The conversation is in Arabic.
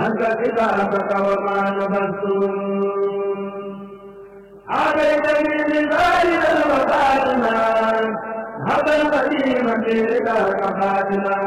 أنت كتابك وما نبذت عليتني بذلك الوفاتنا هذا القديم في رداك فاتنا